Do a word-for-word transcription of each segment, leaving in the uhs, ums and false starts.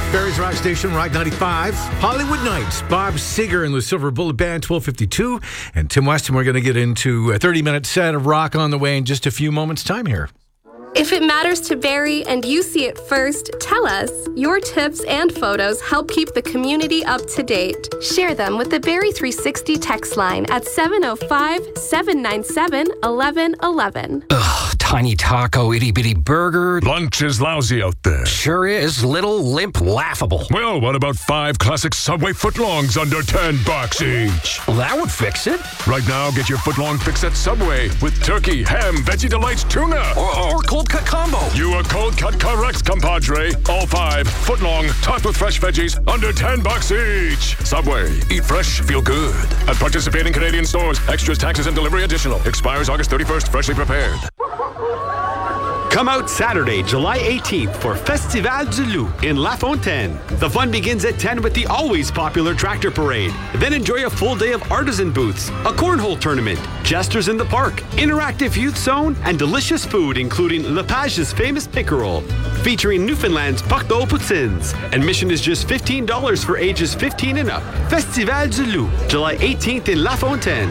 Barry's Rock Station, Rock ninety-five. Hollywood Nights. Bob Seger and the Silver Bullet Band, twelve fifty-two. And Tim Weston, we're going to get into a thirty-minute set of rock on the way in just a few moments' time here. If it matters to Barry and you see it first, tell us. Your tips and photos help keep the community up to date. Share them with the Barry three sixty text line at seven oh five, seven nine seven, one one one one. Ugh, tiny taco, itty-bitty burger. Lunch is lousy out there. Sure is. Little, limp, laughable. Well, what about five classic Subway footlongs under ten bucks each? Well, that would fix it. Right now, get your footlong fix at Subway with turkey, ham, veggie delights, tuna. Or, or cold cut combo. You are cold cut correct, compadre. All five, footlong, topped with fresh veggies, under ten bucks each. Subway, eat fresh, feel good. At participating Canadian stores, extras, taxes, and delivery additional. Expires August thirty-first, freshly prepared. Come out Saturday, July eighteenth for Festival du Loup in La Fontaine. The fun begins at ten with the always popular tractor parade. Then enjoy a full day of artisan booths, a cornhole tournament, jesters in the park, interactive youth zone, and delicious food including Lepage's famous pickerel, featuring Newfoundland's Puck d'Eau Poutines. Admission is just fifteen dollars for ages fifteen and up. Festival du Loup, July eighteenth in La Fontaine.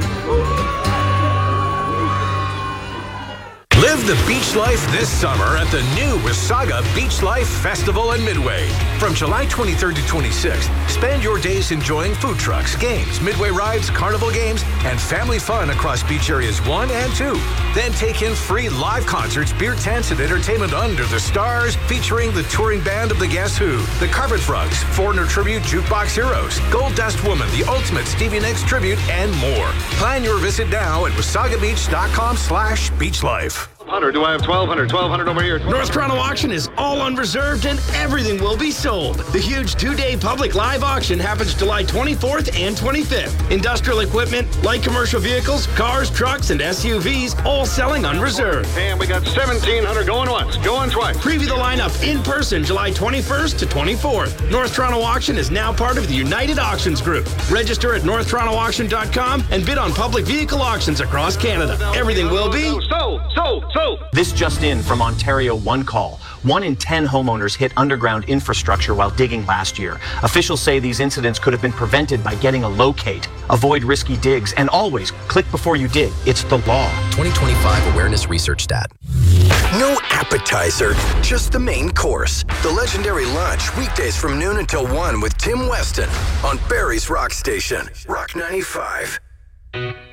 Live the beach life this summer at the new Wasaga Beach Life Festival in Midway. From July twenty-third to twenty-sixth, spend your days enjoying food trucks, games, Midway rides, carnival games, and family fun across beach areas one and two. Then take in free live concerts, beer tents, and entertainment under the stars, featuring the touring band of the Guess Who, the Carpet Frogs, Foreigner Tribute Jukebox Heroes, Gold Dust Woman, the Ultimate Stevie Nicks Tribute, and more. Plan your visit now at wasagabeach.com slash beachlife. Hunter, do I have twelve hundred? twelve hundred over here. North Toronto Auction is all unreserved and everything will be sold. The huge two-day public live auction happens July twenty-fourth and twenty-fifth. Industrial equipment, light commercial vehicles, cars, trucks, and S U Vs, all selling unreserved. And we got seventeen hundred going once, going twice. Preview the lineup in person July twenty-first to twenty-fourth. North Toronto Auction is now part of the United Auctions Group. Register at north toronto auction dot com and bid on public vehicle auctions across Canada. Everything will be So, so, so. This just in from Ontario One Call. One in ten homeowners hit underground infrastructure while digging last year. Officials say these incidents could have been prevented by getting a locate. Avoid risky digs and always click before you dig. It's the law. twenty twenty-five Awareness Research Stat. No appetizer, just the main course. The legendary lunch, weekdays from noon until one with Tim Weston on Barry's Rock Station, Rock ninety-five.